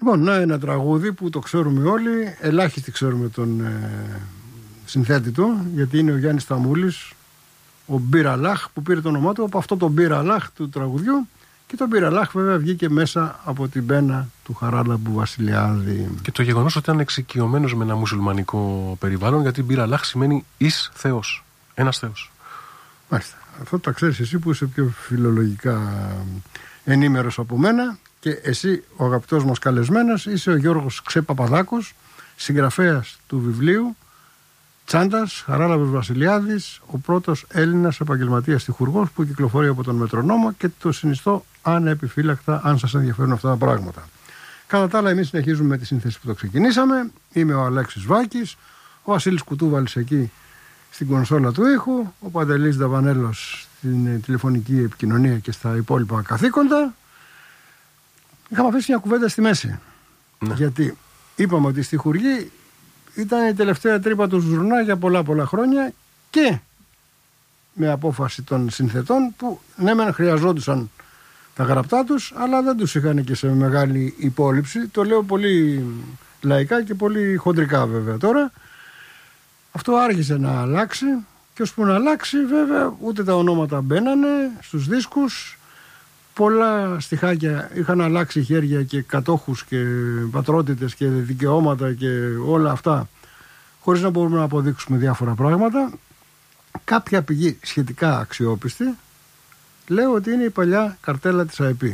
Λοιπόν, ένα τραγούδι που το ξέρουμε όλοι, ελάχιστοι ξέρουμε τον συνθέτη του, γιατί είναι ο Γιάννης Σταμούλης, ο Μπίραλαχ, που πήρε το όνομά του από αυτό το Μπίραλαχ του τραγουδιού, και το Μπίραλαχ βέβαια βγήκε μέσα από την πένα του Χαράλαμπου Βασιλιάδη. Και το γεγονός ότι ήταν εξοικειωμένος με ένα μουσουλμανικό περιβάλλον, γιατί Μπίραλαχ σημαίνει εις Θεός, ένας Θεός. Μάλιστα. Αυτό το ξέρεις εσύ που είσαι πιο φιλολογικά ενήμερος από μένα, και εσύ ο αγαπητός μας καλεσμένος είσαι ο Γιώργος Ξεπαπαδάκος, συγγραφέας του βιβλίου Τσάντας, Χαράλαμπος Βασιλιάδης, ο πρώτος Έλληνας επαγγελματίας στιχουργός που κυκλοφορεί από τον Μετρονόμο, και το συνιστώ ανεπιφύλακτα αν σας ενδιαφέρουν αυτά τα πράγματα. Κατά τα άλλα, εμείς συνεχίζουμε με τη σύνθεση που το ξεκινήσαμε. Είμαι ο Αλέξης Βάκης, ο Βασίλης Κουτούβαλης εκεί στην κονσόλα του ήχου, ο Παντελής Δαβανέλος στην τηλεφωνική επικοινωνία και στα υπόλοιπα καθήκοντα. Είχαμε αφήσει μια κουβέντα στη μέση. Ναι. Γιατί είπαμε ότι η στιχουργή ήταν η τελευταία τρύπα του ζουρνά για πολλά χρόνια, και με απόφαση των συνθετών που ναι μεν χρειαζόντουσαν τα γραπτά τους, αλλά δεν τους είχαν και σε μεγάλη υπόλοιψη. Το λέω πολύ λαϊκά και πολύ χοντρικά βέβαια τώρα. Αυτό άρχισε να αλλάξει, και ώσπου να αλλάξει βέβαια ούτε τα ονόματα μπαίνανε στους δίσκους. Πολλά στιχάκια είχαν αλλάξει χέρια και κατόχους και πατρότητες και δικαιώματα και όλα αυτά, χωρίς να μπορούμε να αποδείξουμε διάφορα πράγματα. Κάποια πηγή σχετικά αξιόπιστη λέω ότι είναι η παλιά καρτέλα της ΑΕΠ.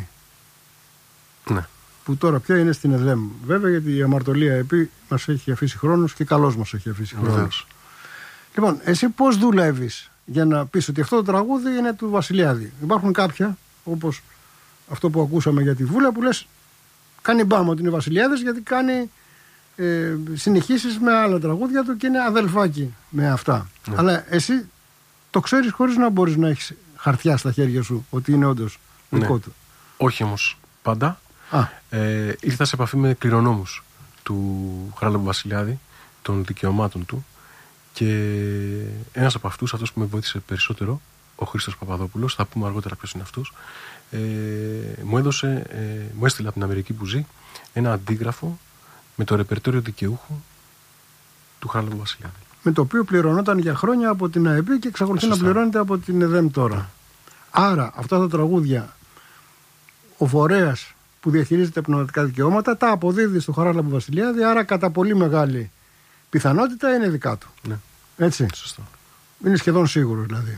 Ναι. Που τώρα πια είναι στην ΕΔΕΜ. Βέβαια, γιατί η αμαρτωλία ΑΕΠ μας έχει αφήσει χρόνους, και καλώς μας έχει αφήσει χρόνους. Λοιπόν, εσύ πώς δουλεύεις για να πεις ότι αυτό το τραγούδι είναι του Βασιλιάδη? Υπάρχουν κάποια, όπως αυτό που ακούσαμε για τη Βούλα, που λες κάνει μπάμ ότι είναι Βασιλιάδης, γιατί κάνει συνεχίσεις με άλλα τραγούδια του και είναι αδελφάκι με αυτά. Ναι. Αλλά εσύ το ξέρεις χωρίς να μπορείς να έχεις χαρτιά στα χέρια σου ότι είναι όντως δικό του. Όχι όμως πάντα. Ήρθα σε επαφή με κληρονόμους του Χαράλαμπου Βασιλιάδη, των δικαιωμάτων του, και ένας από αυτούς, αυτός που με βοήθησε περισσότερο, ο Χρήστος Παπαδόπουλος, θα πούμε αργότερα ποιος είναι αυτός, μου έστειλε από την Αμερική που ζει ένα αντίγραφο με το ρεπερτόριο δικαιούχου του Χαράλαμπου Βασιλιάδη. Με το οποίο πληρωνόταν για χρόνια από την ΑΕΠ και εξακολουθεί να πληρώνεται από την ΕΔΕΜ τώρα. Άρα αυτά τα τραγούδια ο φορέας που διαχειρίζεται πνευματικά δικαιώματα τα αποδίδει στο Χαράλαμπο Βασιλιάδη, άρα κατά πολύ μεγάλη πιθανότητα είναι δικά του. Ναι. Έτσι. Σωστό. Είναι σχεδόν σίγουρο δηλαδή.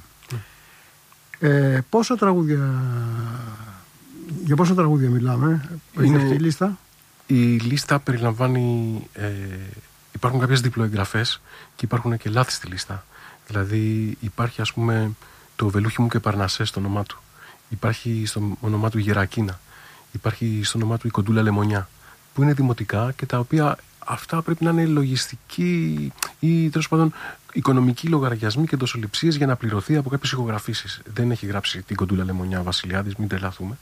Πόσα τραγούδια, για πόσα τραγούδια μιλάμε? Είναι αυτή η λίστα? Η λίστα περιλαμβάνει, υπάρχουν κάποιες διπλοεγγραφές και υπάρχουν και λάθη στη λίστα. Δηλαδή υπάρχει, ας πούμε, το Βελούχι μου και Παρνασσέ στο όνομά του. Υπάρχει στο όνομά του Γερακίνα. Υπάρχει στο όνομά του η Κοντούλα Λεμονιά. Που είναι δημοτικά και τα οποία αυτά πρέπει να είναι λογιστικοί ή τέλος πάντων οικονομικοί λογαριασμοί και δοσοληψίες για να πληρωθεί από κάποιες ηχογραφήσεις. Δεν έχει γράψει την Κοντούλα Λεμονιά Βασιλιάδης, μην τρελαθούμε.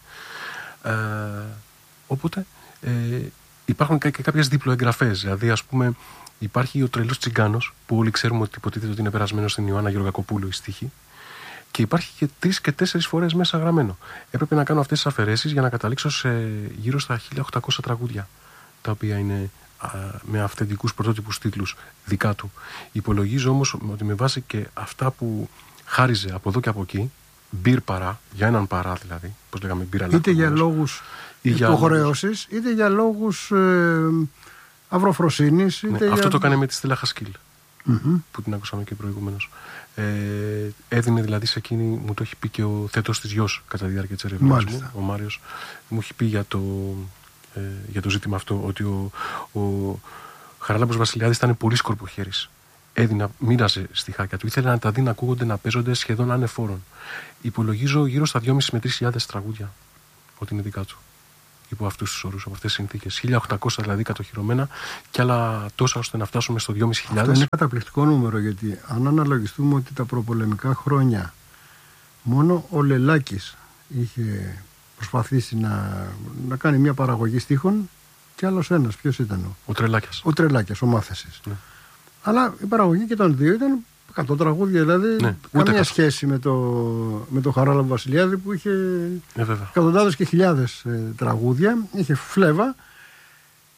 Οπότε υπάρχουν και κάποιες διπλοεγγραφές. Δηλαδή, ας πούμε, υπάρχει ο Τρελός Τσιγκάνος, που όλοι ξέρουμε ότι υποτίθεται ότι είναι περασμένο στην Ιωάννα Γεωργακοπούλου η στίχη. Και υπάρχει και 3 και 4 φορές μέσα γραμμένο. Έπρεπε να κάνω αυτές τις αφαιρέσεις για να καταλήξω σε γύρω στα 1800 τραγούδια, τα οποία είναι με αυθεντικούς πρωτότυπους τίτλους δικά του. Υπολογίζω όμως ότι με βάση και αυτά που χάριζε από εδώ και από εκεί, μπυρ παρά, για έναν παρά δηλαδή, πώς λέγαμε, μπύρα λάθος, είτε για λόγους υποχρέωσης, είτε για λόγους αυροφροσύνης. Αυτό το έκανε με τη Στέλλα Χασκίλ, που την ακούσαμε και προηγουμένως. Έδινε δηλαδή σε εκείνη, μου το έχει πει και ο θέτος της γιος κατά τη διάρκεια της ερευνάς μου, ο Μάριος, μου έχει πει για το ζήτημα αυτό, ότι ο Χαράλαμπος Βασιλιάδης ήταν πολύ σκορποχέρης. Μοίραζε στιχάκια του, ήθελε να τα δει να ακούγονται, να παίζονται σχεδόν ανεφόρων. Υπολογίζω γύρω στα 2.500 με 3.000 τραγούδια ότι είναι δικά του. Υπό αυτούς τους όρους, από αυτές τις συνθήκες. 1.800 δηλαδή κατοχυρωμένα και άλλα τόσα ώστε να φτάσουμε στο 2.500. Αυτό είναι καταπληκτικό νούμερο, γιατί αν αναλογιστούμε ότι τα προπολεμικά χρόνια μόνο ο Λελάκης είχε προσπαθήσει να κάνει μια παραγωγή στίχων, και άλλος ένας. Ποιος ήταν? Ο Τρελάκιας. Ο Τρελάκιας, ο Μάθεσης. Ναι. Αλλά η παραγωγή και των δύο ήταν 100 τραγούδια, δηλαδή ναι, καμία σχέση με το Χαράλαμπο Βασιλιάδη, που είχε εκατοντάδες και χιλιάδες τραγούδια, είχε φλέβα.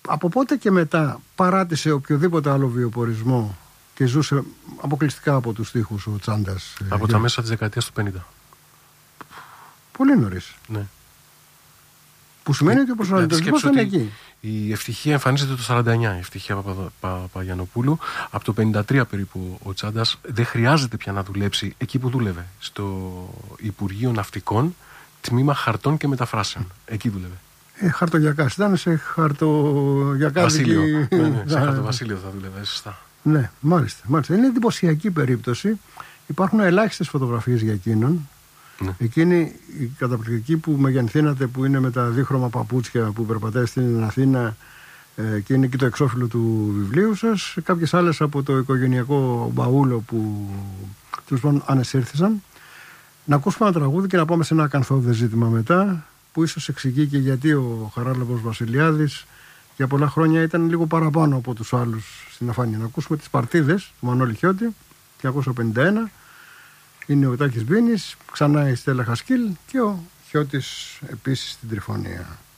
Από πότε και μετά παράτησε οποιοδήποτε άλλο βιοπορισμό και ζούσε αποκλειστικά από τους στίχους ο Τσάντας? Από τα μέσα της δεκαετίας του 50. Πολύ νωρίς. Ναι. Που σημαίνει ότι ο προσανατολισμός ήταν εκεί. Η ευτυχία εμφανίζεται το 49, η ευτυχία Παπαγιαννοπούλου. Από το 53 περίπου ο Τσάντας δεν χρειάζεται πια να δουλέψει εκεί που δούλευε. Στο Υπουργείο Ναυτικών, τμήμα χαρτών και μεταφράσεων. Εκεί δούλευε. Χαρτογιακάς. Ήταν σε χαρτογιακά Βασίλειο. Ναι, σε χαρτοβασίλειο θα δούλευε, σωστά. Ναι, μάλιστα. Είναι εντυπωσιακή περίπτωση. Υπάρχουν ελάχιστες φωτογραφίες για εκείνον. Ναι. Εκείνη η καταπληκτική που μεγενθύνατε, που είναι με τα δίχρωμα παπούτσια, που περπατάει στην Αθήνα και είναι και το εξώφυλλο του βιβλίου σας. Κάποιες άλλες από το οικογενειακό μπαούλο που τους ανεσύρθησαν. Να ακούσουμε ένα τραγούδι και να πάμε σε ένα ακαθόδε ζήτημα μετά, που ίσως εξηγεί και γιατί ο Χαράλαμπος Βασιλιάδης για πολλά χρόνια ήταν λίγο παραπάνω από τους άλλους στην αφάνεια. Να ακούσουμε τις Παρτίδες του Μανώλη Χιώτη, 1951. Είναι ο Τάκης Μπίνης, ξανά η Στέλλα Χασκίλ και ο Χιώτης επίσης στην Τριφωνία.